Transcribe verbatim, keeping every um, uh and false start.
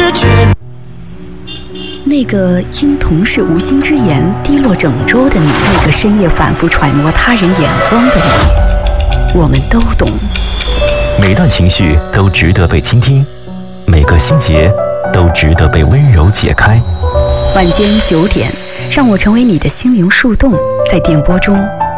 那个因同事无心之言低落整周的你，那个深夜反复揣摩他人眼光的你，我们都懂。 每段情绪都值得被倾听，每个心结都值得被温柔解开。 晚间九点，让我成为你的心灵树洞，在电波中